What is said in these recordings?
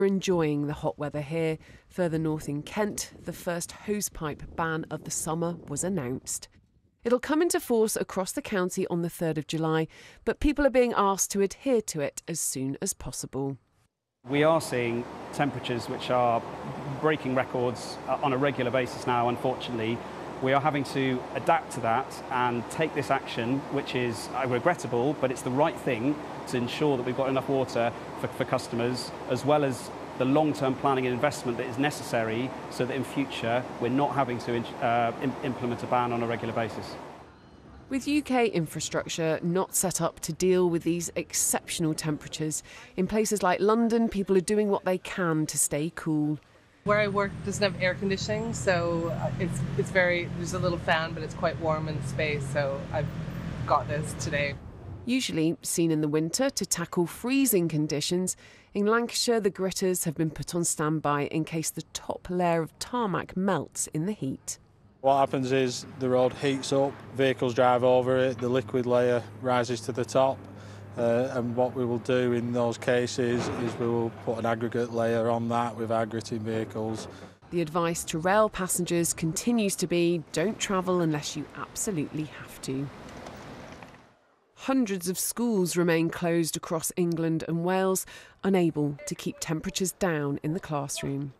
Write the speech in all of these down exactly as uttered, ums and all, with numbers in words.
We're enjoying the hot weather here. Further north in Kent, the first hosepipe ban of the summer was announced. It'll come into force across the county on the third of July, but people are being asked to adhere to it as soon as possible. We are seeing temperatures which are breaking records on a regular basis now, unfortunately. We are having to adapt to that and take this action, which is uh, regrettable, but it's the right thing to ensure that we've got enough water for, for customers, as well as the long-term planning and investment that is necessary so that in future we're not having to uh, im- implement a ban on a regular basis. With U K infrastructure not set up to deal with these exceptional temperatures, in places like London, people are doing what they can to stay cool. Where I work doesn't have air conditioning, so it's it's very, there's a little fan, but it's quite warm in the space, so I've got this today. Usually seen in the winter to tackle freezing conditions, in Lancashire the gritters have been put on standby in case the top layer of tarmac melts in the heat. What happens is the road heats up, vehicles drive over it, the liquid layer rises to the top, uh, and what we will do in those cases is we will put an aggregate layer on that with our gritting vehicles. The advice to rail passengers continues to be don't travel unless you absolutely have to. Hundreds of schools remain closed across England and Wales, unable to keep temperatures down in the classroom.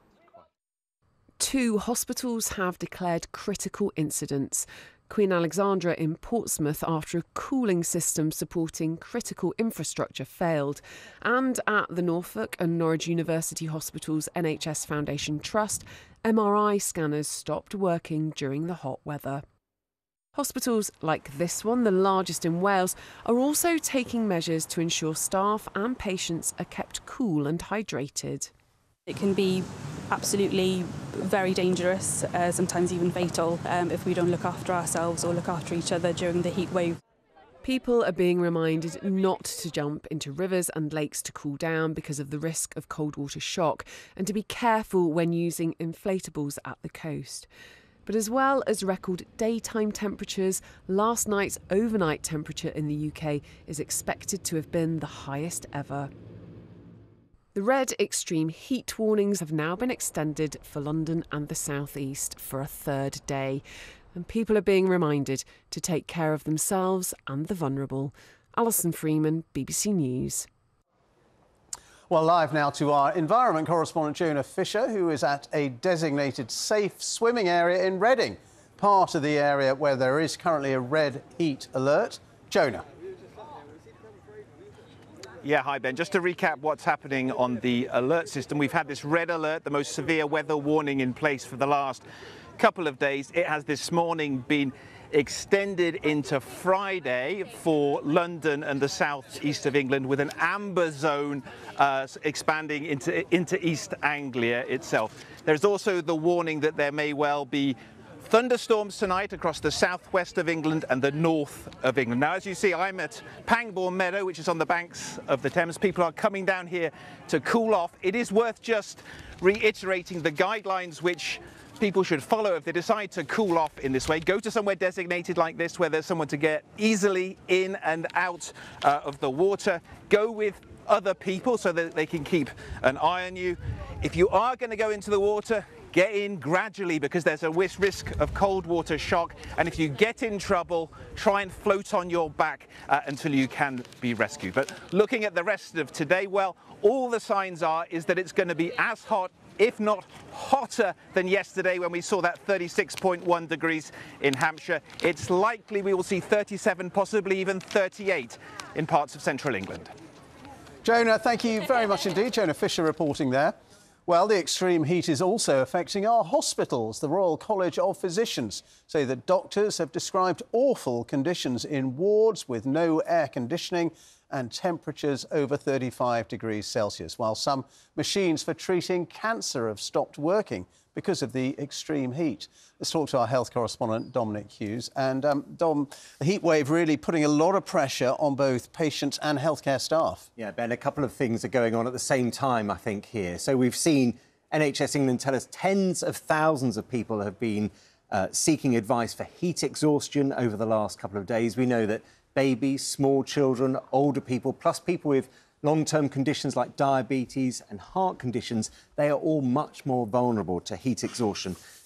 Two hospitals have declared critical incidents. Queen Alexandra in Portsmouth after a cooling system supporting critical infrastructure failed, and at the Norfolk and Norwich University Hospitals N H S Foundation Trust, M R I scanners stopped working during the hot weather. Hospitals like this one, the largest in Wales, are also taking measures to ensure staff and patients are kept cool and hydrated. It can be absolutely very dangerous, uh, sometimes even fatal, um, if we don't look after ourselves or look after each other during the heat wave. People are being reminded not to jump into rivers and lakes to cool down because of the risk of cold water shock, and to be careful when using inflatables at the coast. But as well as record daytime temperatures, last night's overnight temperature in the U K is expected to have been the highest ever. The red extreme heat warnings have now been extended for London and the South East for a third day, and people are being reminded to take care of themselves and the vulnerable. Alison Freeman, B B C News. Well, live now to our environment correspondent Jonah Fisher, who is at a designated safe swimming area in Reading, part of the area where there is currently a red heat alert. Jonah. Yeah, hi Ben. Just to recap what's happening on the alert system, we've had this red alert, the most severe weather warning in place for the last couple of days. It has this morning been extended into Friday for London and the south east of England, with an amber zone uh, expanding into, into East Anglia itself. There's also the warning that there may well be thunderstorms tonight across the southwest of England and the north of England. Now, as you see, I'm at Pangbourne Meadow, which is on the banks of the Thames. People are coming down here to cool off. It is worth just reiterating the guidelines which people should follow if they decide to cool off in this way. Go to somewhere designated like this where there's someone to get easily in and out uh, of the water. Go with other people so that they can keep an eye on you. If you are going to go into the water, get in gradually because there's a risk of cold water shock, and if you get in trouble, try and float on your back uh, until you can be rescued. But looking at the rest of today, well, all the signs are is that it's going to be as hot, if not hotter, than yesterday when we saw that thirty-six point one degrees in Hampshire. It's likely we will see thirty-seven, possibly even thirty-eight in parts of central England. Jonah, thank you very much indeed. Jonah Fisher reporting there. Well, the extreme heat is also affecting our hospitals. The Royal College of Physicians say that doctors have described awful conditions in wards with no air conditioning and temperatures over thirty-five degrees Celsius, while some machines for treating cancer have stopped working because of the extreme heat. Let's talk to our health correspondent, Dominic Hughes. And, um, Dom, the heat wave really putting a lot of pressure on both patients and healthcare staff. Yeah, Ben, a couple of things are going on at the same time, I think, here. So we've seen N H S England tell us tens of thousands of people have been uh, seeking advice for heat exhaustion over the last couple of days. We know that babies, small children, older people, plus people with long-term conditions like diabetes and heart conditions, they are all much more vulnerable to heat exhaustion.